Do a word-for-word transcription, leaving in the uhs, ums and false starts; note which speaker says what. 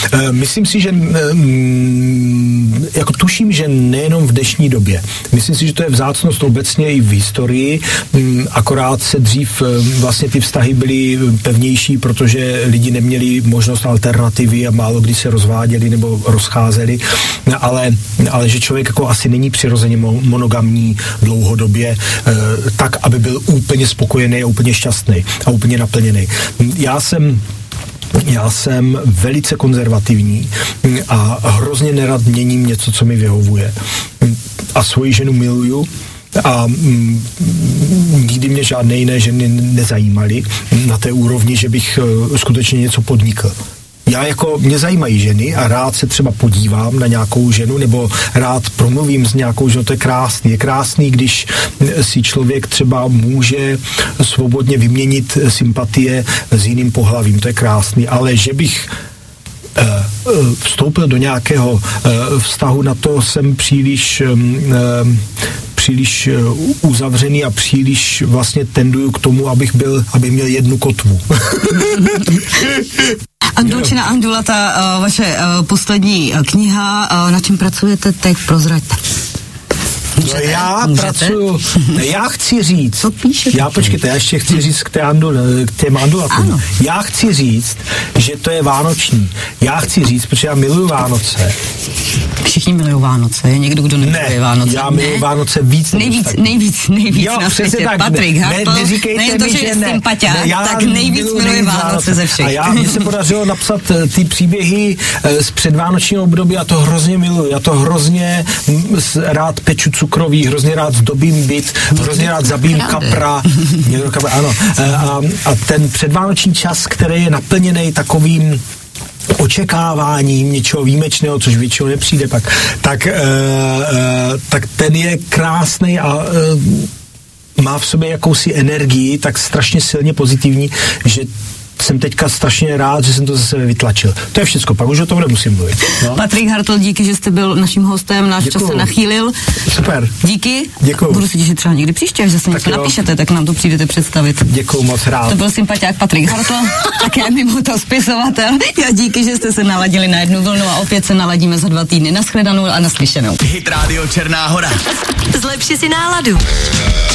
Speaker 1: Myslím si, že jako tuším, že nejenom v dnešní době. Myslím si, že to je vzácnost obecně i v historii, akorát se dřív vlastně ty vztahy byly pevnější, protože lidi neměli možnost alternativy a málo kdy se rozváděli nebo rozcházeli, ale, ale že člověk jako asi není přirozeně monogamní dlouhodobě tak, aby byl úplně spokojený a úplně šťastný a úplně naplněný. Já jsem Já jsem velice konzervativní a hrozně nerad měním něco, co mi vyhovuje. A svoji ženu miluju a mm, nikdy mě žádné jiné ženy nezajímaly na té úrovni, že bych uh, skutečně něco podnikl. Já jako, mě zajímají ženy a rád se třeba podívám na nějakou ženu nebo rád promluvím s nějakou ženou, to je krásný. Je krásný, když si člověk třeba může svobodně vyměnit sympatie s jiným pohlavím, to je krásný, ale že bych uh, vstoupil do nějakého uh, vztahu, na to jsem příliš uh, příliš uzavřený a příliš vlastně tenduju k tomu, abych byl, abych měl jednu kotvu.
Speaker 2: Andulčina Andula, ta uh, vaše uh, poslední uh, kniha, uh, na čem pracujete teď, prozraďte.
Speaker 1: Můžete? No já Můžete? pracuju, já chci říct,
Speaker 2: co píšete?
Speaker 1: Já počkejte, já ještě chci říct k, té andul, k těm andulatům. Já chci říct, že to je vánoční. Já chci říct, protože já miluju Vánoce.
Speaker 2: Všichni milují Vánoce, je někdo, kdo nemiluje
Speaker 1: ne,
Speaker 2: Vánoce?
Speaker 1: já miluju ne? Vánoce víc.
Speaker 2: Nejvíc, nejvíc, nejvíc
Speaker 1: jo,
Speaker 2: na světě.
Speaker 1: Tak,
Speaker 2: Patrik Hartl,
Speaker 1: ne, nejen
Speaker 2: to, že je sympatiák, tak nejvíc miluje Vánoce ze všech.
Speaker 1: A já, mně se podařilo napsat ty příběhy z předvánočního období a to hrozně miluju. Já to hrozně rád peču cukroví, hrozně rád zdobím byt, hrozně rád zabijím kapra. kapra ano. A, a ten předvánoční čas, který je naplněný takovým očekáváním něčeho výjimečného, což většinou nepřijde pak, tak, uh, uh, tak ten je krásný a uh, má v sobě jakousi energii, tak strašně silně pozitivní, že jsem teďka strašně rád, že jsem to zase vytlačil. To je všechno, pak už o tom nemusím mluvit. No.
Speaker 2: Patrik Hartl, díky, že jste byl naším hostem, náš Děkuju. čas se nachýlil.
Speaker 1: Super.
Speaker 2: Díky.
Speaker 1: Děkuju.
Speaker 2: Budu se těšit třeba někdy příště, až zase něco napíšete, tak nám to přijdete představit.
Speaker 1: Děkuju moc rád.
Speaker 2: To byl sympatiák Patrik Hartl, také mimo to spisovatel. Já díky, že jste se naladili na jednu vlnu a opět se naladíme za dva týdny. Nashledanou a naslyšenou.
Speaker 3: Hit Radio Černá Hora.
Speaker 4: Zlepši si náladu.